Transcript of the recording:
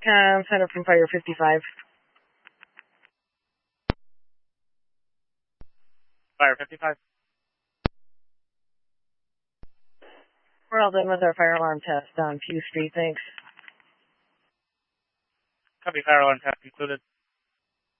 Center from Fire 55. Fire 55. We're all done with our fire alarm test on Pew Street, thanks. Copy, fire alarm test concluded.